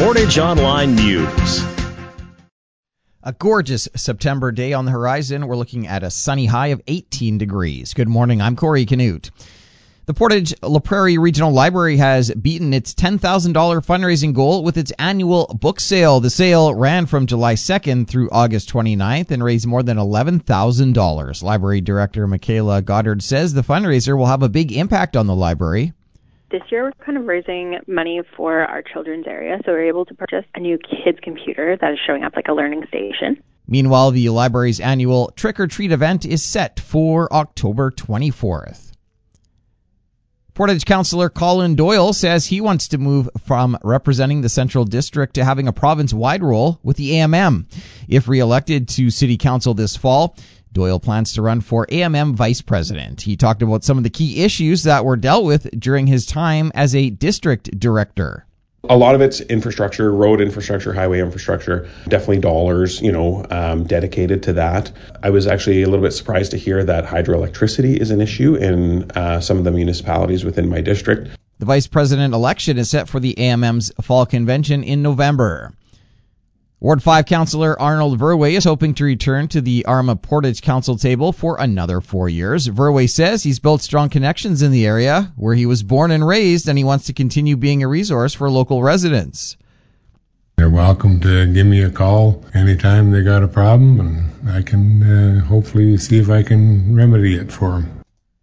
Portage Online News. A gorgeous September day on the horizon. We're looking at a sunny high of 18 degrees. Good morning. I'm Corey Canute. The Portage La Prairie Regional Library has beaten its $10,000 fundraising goal with its annual book sale. The sale ran from July 2nd through August 29th and raised more than $11,000. Library Director Michaela Goddard says the fundraiser will have a big impact on the library. This year, we're kind of raising money for our children's area, so we're able to purchase a new kids computer that is showing up like a learning station. Meanwhile, the library's annual trick-or-treat event is set for October 24th. Portage Councillor Colin Doyle says he wants to move from representing the Central District to having a province-wide role with the AMM. If re-elected to City Council this fall, Doyle plans to run for AMM Vice President. He talked about some of the key issues that were dealt with during his time as a district director. A lot of it's infrastructure, road infrastructure, highway infrastructure, definitely dollars, dedicated to that. I was actually a little bit surprised to hear that hydroelectricity is an issue in some of the municipalities within my district. The Vice President election is set for the AMM's fall convention in November. Ward 5 Councillor Arnold Verwey is hoping to return to the Arma Portage Council table for another 4 years. Verwey says he's built strong connections in the area where he was born and raised, and he wants to continue being a resource for local residents. They're welcome to give me a call anytime they got a problem, and I can hopefully see if I can remedy it for them.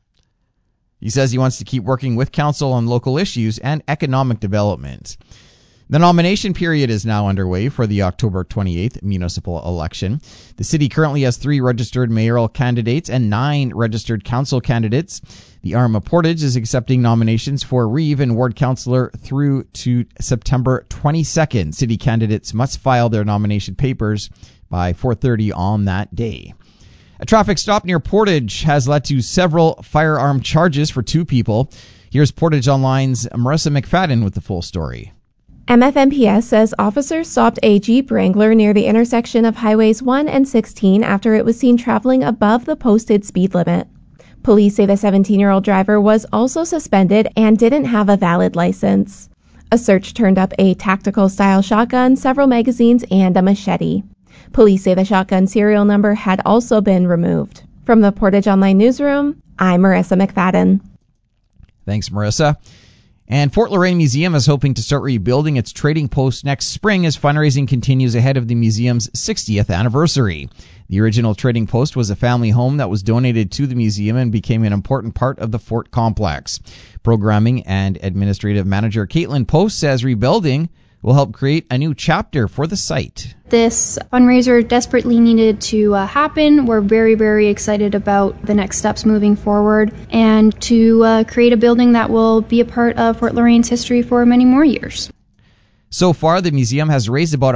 He says he wants to keep working with council on local issues and economic development. The nomination period is now underway for the October 28th municipal election. The city currently has 3 registered mayoral candidates and 9 registered council candidates. The Arma Portage is accepting nominations for Reeve and ward councillor through to September 22nd. City candidates must file their nomination papers by 4:30 on that day. A traffic stop near Portage has led to several firearm charges for 2 people. Here's Portage Online's Marissa McFadden with the full story. MFMPS says officers stopped a Jeep Wrangler near the intersection of Highways 1 and 16 after it was seen traveling above the posted speed limit. Police say the 17-year-old driver was also suspended and didn't have a valid license. A search turned up a tactical-style shotgun, several magazines, and a machete. Police say the shotgun serial number had also been removed. From the Portage Online Newsroom, I'm Marissa McFadden. Thanks, Marissa. And Fort Loraine Museum is hoping to start rebuilding its trading post next spring as fundraising continues ahead of the museum's 60th anniversary. The original trading post was a family home that was donated to the museum and became an important part of the fort complex. Programming and administrative manager Caitlin Post says rebuilding will help create a new chapter for the site. This fundraiser desperately needed to happen. We're very, very excited about the next steps moving forward and to create a building that will be a part of Fort Loraine's history for many more years. So far, the museum has raised about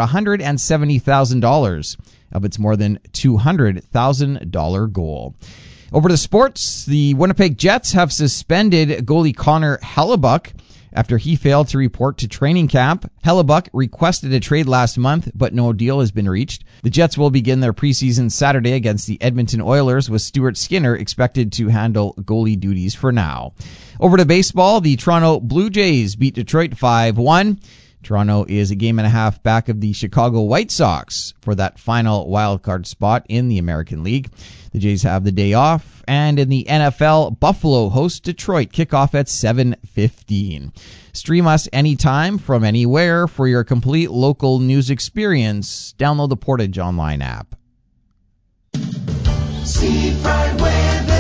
$170,000 of its more than $200,000 goal. Over to sports, the Winnipeg Jets have suspended goalie Connor Hellebuyck after he failed to report to training camp. Hellebuyck requested a trade last month, but no deal has been reached. The Jets will begin their preseason Saturday against the Edmonton Oilers, with Stuart Skinner expected to handle goalie duties for now. Over to baseball, the Toronto Blue Jays beat Detroit 5-1. Toronto is a game and a half back of the Chicago White Sox for that final wildcard spot in the American League. The Jays have the day off, and in the NFL, Buffalo hosts Detroit. Kickoff at 7:15. Stream us anytime from anywhere for your complete local news experience. Download the Portage Online app. Seafront weather.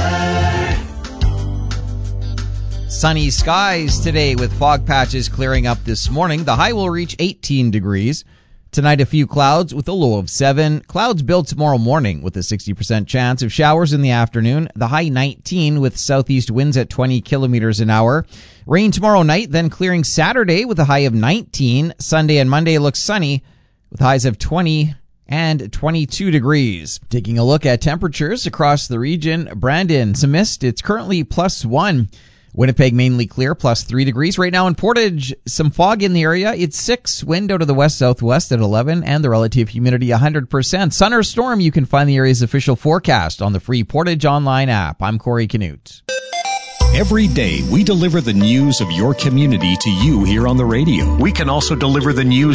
Sunny skies today with fog patches clearing up this morning. The high will reach 18 degrees. Tonight, a few clouds with a low of 7. Clouds build tomorrow morning with a 60% chance of showers in the afternoon. The high 19 with southeast winds at 20 kilometers an hour. Rain tomorrow night, then clearing Saturday with a high of 19. Sunday and Monday looks sunny with highs of 20 and 22 degrees. Taking a look at temperatures across the region. Brandon, some mist. It's currently +1. Winnipeg mainly clear, +3 degrees. Right now in Portage, some fog in the area. It's 6, wind out of the west-southwest at 11, and the relative humidity 100%. Sun or storm, you can find the area's official forecast on the free Portage Online app. I'm Corey Canute. Every day, we deliver the news of your community to you here on the radio. We can also deliver the news